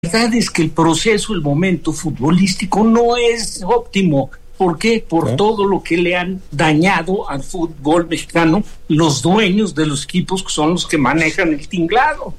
verdad es que el proceso, el momento futbolístico no es óptimo. ¿Por qué? Por todo lo que le han dañado al fútbol mexicano los dueños de los equipos, que son los que manejan el tinglado.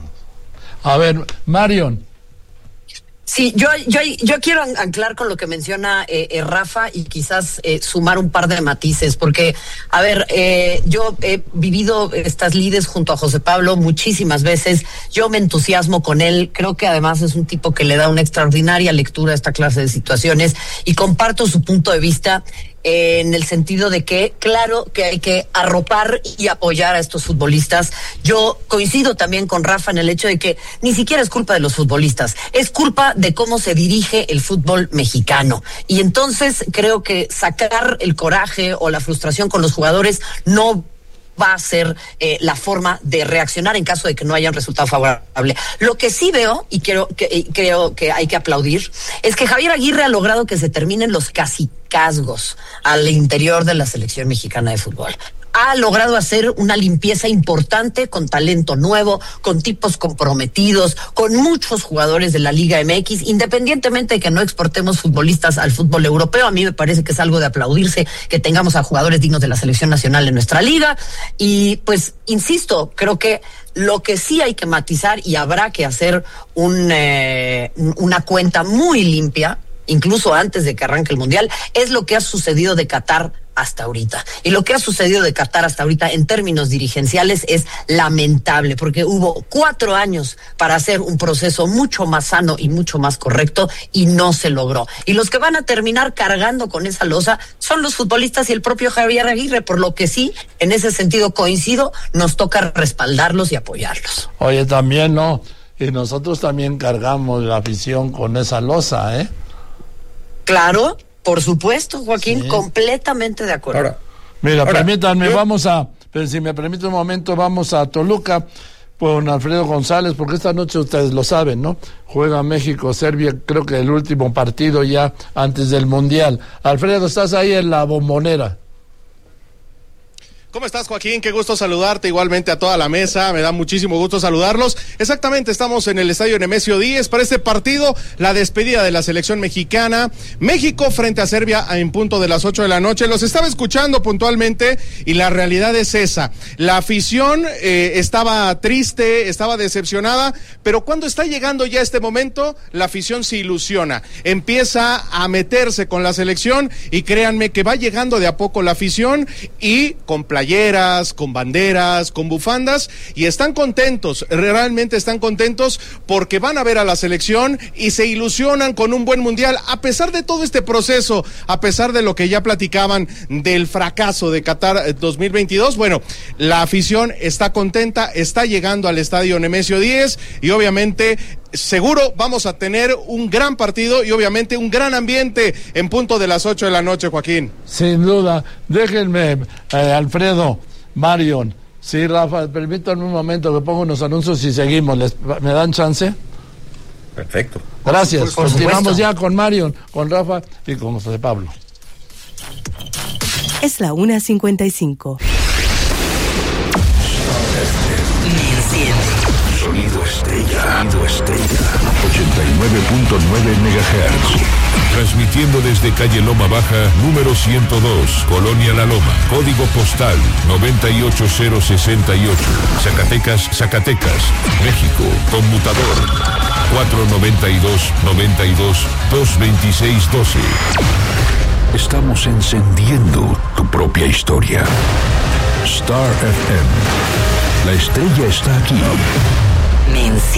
A ver, Marion. Sí, yo quiero anclar con lo que menciona Rafa y quizás sumar un par de matices, porque, a ver, yo he vivido estas lides junto a José Pablo muchísimas veces, yo me entusiasmo con él, creo que además es un tipo que le da una extraordinaria lectura a esta clase de situaciones y comparto su punto de vista en el sentido de que, claro, que hay que arropar y apoyar a estos futbolistas. Yo coincido también con Rafa en el hecho de que ni siquiera es culpa de los futbolistas, es culpa de cómo se dirige el fútbol mexicano. Y entonces creo que sacar el coraje o la frustración con los jugadores no va a ser la forma de reaccionar en caso de que no haya un resultado favorable. Lo que sí veo, y creo que hay que aplaudir, es que Javier Aguirre ha logrado que se terminen los cacicazgos al interior de la selección mexicana de fútbol. Ha logrado hacer una limpieza importante con talento nuevo, con tipos comprometidos, con muchos jugadores de la Liga MX, independientemente de que no exportemos futbolistas al fútbol europeo. A mí me parece que es algo de aplaudirse que tengamos a jugadores dignos de la selección nacional en nuestra liga. Y pues, insisto, creo que lo que sí hay que matizar y habrá que hacer una cuenta muy limpia, incluso antes de que arranque el Mundial, es lo que ha sucedido de Qatar hasta ahorita. Y lo que ha sucedido de Qatar hasta ahorita en términos dirigenciales es lamentable, porque hubo 4 años para hacer un proceso mucho más sano y mucho más correcto y no se logró. Y los que van a terminar cargando con esa losa son los futbolistas y el propio Javier Aguirre, por lo que sí, en ese sentido coincido, nos toca respaldarlos y apoyarlos. Oye, también, ¿no? Y nosotros también cargamos la afición con esa losa, ¿eh? Claro, por supuesto, Joaquín, sí. Completamente de acuerdo. Permítanme, pero si me permite un momento, vamos a Toluca con Alfredo González, porque esta noche ustedes lo saben, ¿no? Juega México-Serbia, creo que el último partido ya antes del Mundial. Alfredo, estás ahí en la Bombonera. ¿Cómo estás, Joaquín? Qué gusto saludarte, igualmente a toda la mesa, me da muchísimo gusto saludarlos. Exactamente, estamos en el estadio Nemesio 10 para este partido, la despedida de la selección mexicana, México frente a Serbia en punto de las 8 de la noche. Los estaba escuchando puntualmente y la realidad es esa. La afición estaba triste, estaba decepcionada, pero cuando está llegando ya este momento, la afición se ilusiona, empieza a meterse con la selección y créanme que va llegando de a poco la afición y con playeras, con banderas, con bufandas, y están contentos, realmente están contentos porque van a ver a la selección y se ilusionan con un buen mundial, a pesar de todo este proceso, a pesar de lo que ya platicaban del fracaso de Qatar 2022, bueno, la afición está contenta, está llegando al estadio Nemesio 10 y obviamente seguro vamos a tener un gran partido y obviamente un gran ambiente en punto de las 8 de la noche, Joaquín. Sin duda, déjenme, Alfredo, Marion, sí, Rafa, permítanme un momento que pongo unos anuncios y seguimos, ¿me dan chance? Perfecto. Gracias, continuamos ya con Marion, con Rafa y con José Pablo. Es la 1:55. Sonido estrella. 89.9 MHz. Transmitiendo desde calle Loma Baja, número 102, Colonia La Loma, código postal 98068, Zacatecas, México, conmutador 492-92-226-12. Estamos encendiendo tu propia historia. Star FM. La estrella está aquí.